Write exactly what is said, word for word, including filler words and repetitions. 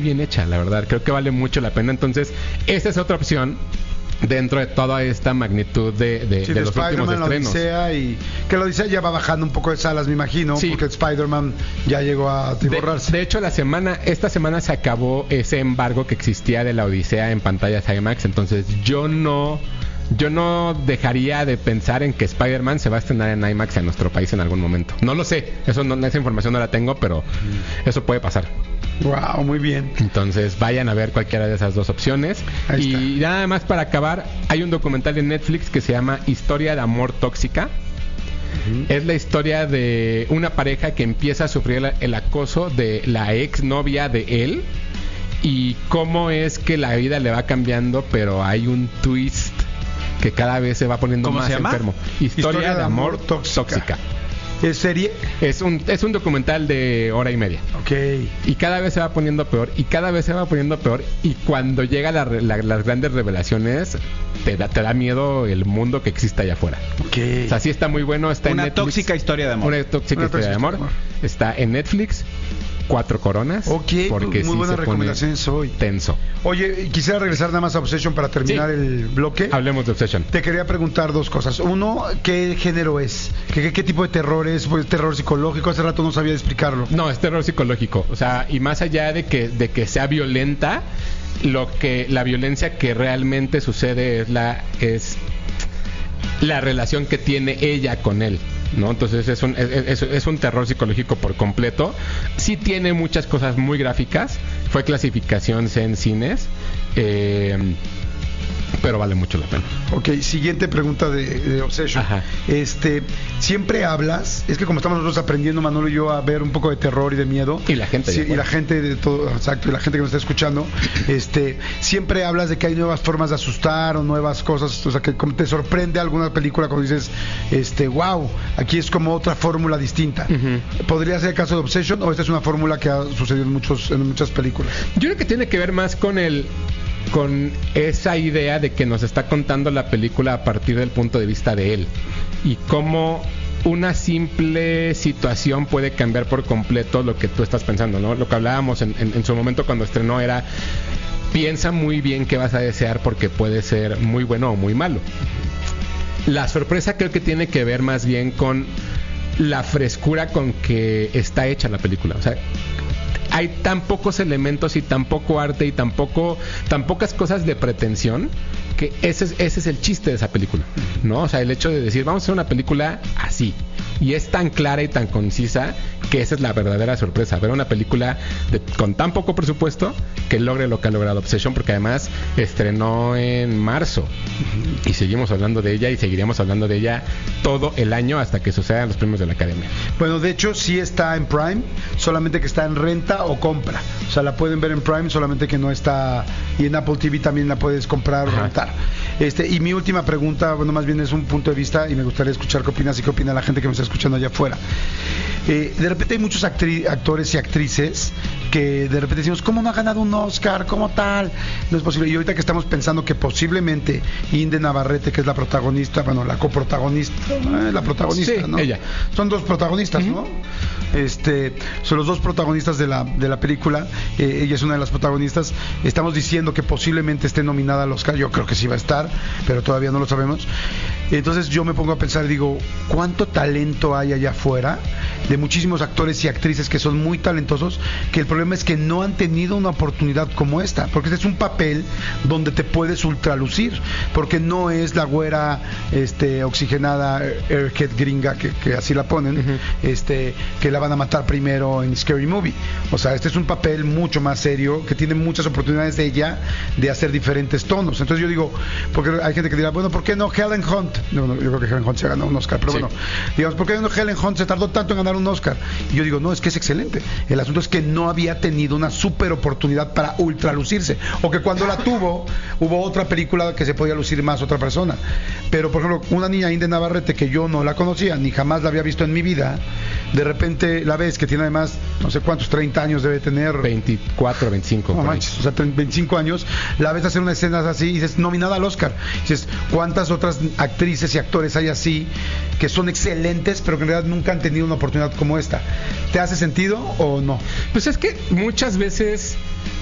bien hecha, la verdad. Creo que vale mucho la pena. Entonces, esa es otra opción dentro de toda esta magnitud de, de, sí, de de los últimos Spider-Man, estrenos. La Odisea, y que la Odisea ya va bajando un poco de salas, me imagino, sí. porque Spider-Man ya llegó a borrarse. De, de hecho, la semana, esta semana se acabó ese embargo que existía de la Odisea en pantallas IMAX, entonces yo no... Yo no dejaría de pensar en que Spider-Man se va a estrenar en IMAX en nuestro país en algún momento. No lo sé, eso no, esa información no la tengo, pero mm. eso puede pasar. Wow, muy bien. Entonces vayan a ver cualquiera de esas dos opciones. Ahí y está. Nada más para acabar, hay un documental en Netflix que se llama Historia de amor tóxica. Uh-huh. Es la historia de una pareja que empieza a sufrir el, el acoso de la ex novia de él y cómo es que la vida le va cambiando, pero hay un twist que cada vez se va poniendo más enfermo. Historia, Historia de, de amor, amor tóxica. tóxica. ¿Es serie? Es un, es un documental de hora y media. Ok. Y cada vez se va poniendo peor, y cada vez se va poniendo peor, y cuando llega la, la, las grandes revelaciones, te da, te da miedo el mundo que existe allá afuera. Ok. O sea, sí está muy bueno, está Una en Netflix. tóxica historia de amor. Una tóxica Una historia de amor. amor. Está en Netflix. Cuatro coronas. Ok, porque muy sí buenas recomendaciones hoy. Tenso. Oye, quisiera regresar nada más a Obsession para terminar sí. el bloque. Hablemos de Obsession. Te quería preguntar dos cosas. Uno, ¿qué género es? ¿Qué, qué, qué tipo de terror es? ¿Pues terror psicológico? Hace rato no sabía explicarlo. No, es terror psicológico. O sea, y más allá de que, de que sea violenta, lo que la violencia que realmente sucede es la es la relación que tiene ella con él, ¿no? Entonces es un, es, es, es un terror psicológico por completo. Sí tiene muchas cosas muy gráficas. Fue clasificación C en cines. Eh, pero vale mucho la pena. Ok, siguiente pregunta de, de Obsession. Ajá. Este, siempre hablas, es que como estamos nosotros aprendiendo, Manolo y yo, a ver un poco de terror y de miedo. Y la gente. Sí, y la gente de todo, exacto, y la gente que nos está escuchando, este, siempre hablas de que hay nuevas formas de asustar o nuevas cosas, o sea, que como te sorprende alguna película cuando dices, este, wow, aquí es como otra fórmula distinta. Uh-huh. ¿Podría ser el caso de Obsession o esta es una fórmula que ha sucedido en muchos, en muchas películas? Yo creo que tiene que ver más con el con esa idea de que nos está contando la película a partir del punto de vista de él y cómo una simple situación puede cambiar por completo lo que tú estás pensando, ¿no? Lo que hablábamos en, en, en su momento cuando estrenó era piensa muy bien qué vas a desear porque puede ser muy bueno o muy malo. La sorpresa creo que tiene que ver más bien con la frescura con que está hecha la película, o sea, hay tan pocos elementos y tan poco arte y tan, poco, tan pocas cosas de pretensión que ese es, ese es el chiste de esa película, ¿no? O sea, el hecho de decir, vamos a hacer una película así. Y es tan clara y tan concisa que esa es la verdadera sorpresa. Ver una película de, con tan poco presupuesto que logre lo que ha logrado Obsession, porque además estrenó en marzo. Y seguimos hablando de ella y seguiremos hablando de ella todo el año hasta que sucedan los premios de la Academia. Bueno, de hecho sí está en Prime, solamente que está en renta o compra. O sea, la pueden ver en Prime, solamente que no está... Y en Apple T V también la puedes comprar o rentar. Este, y mi última pregunta, bueno, más bien es un punto de vista y me gustaría escuchar qué opinas y qué opina la gente que me está escuchando allá afuera. Eh, de repente hay muchos actri- actores y actrices que de repente decimos, ¿cómo no ha ganado un Oscar? ¿Cómo tal? No es posible. Y ahorita que estamos pensando que posiblemente Inde Navarrete, que es la protagonista, bueno, la coprotagonista, eh, la protagonista, sí, ¿no? Ella. Son dos protagonistas, uh-huh. ¿no? Este, son los dos protagonistas de la, de la película. Eh, ella es una de las protagonistas. Estamos diciendo que posiblemente esté nominada al Oscar. Yo creo que sí va a estar, pero todavía no lo sabemos. Entonces yo me pongo a pensar, digo, ¿cuánto talento hay allá afuera? De muchísimos actores y actrices que son muy talentosos, que el problema es que no han tenido una oportunidad como esta, porque este es un papel donde te puedes ultralucir, porque no es la güera este, oxigenada airhead gringa que, que así la ponen, uh-huh. este, que la van a matar primero en Scary Movie. O sea, este es un papel mucho más serio, que tiene muchas oportunidades de ella de hacer diferentes tonos. Entonces yo digo, porque hay gente que dirá, bueno, ¿por qué no Helen Hunt? No, no, yo creo que Helen Hunt se ganó un Oscar, pero sí. bueno, digamos, ¿por qué no Helen Hunt se tardó tanto en ganar un Oscar? Y yo digo, no, es que es excelente. El asunto es que no había tenido una super oportunidad para ultralucirse, o que cuando la tuvo, hubo otra película que se podía lucir más otra persona. Pero, por ejemplo, una niña Inde Navarrete que yo no la conocía, ni jamás la había visto en mi vida, de repente la ves que tiene además, no sé cuántos, treinta años debe tener. veinticuatro, veinticinco. No manches, o sea, veinticinco años, la ves hacer una escena así y dices, nominada al Oscar. Y dices, ¿cuántas otras actrices y actores hay así que son excelentes, pero que en realidad nunca han tenido una oportunidad como esta? ¿Te hace sentido o no? Pues es que muchas veces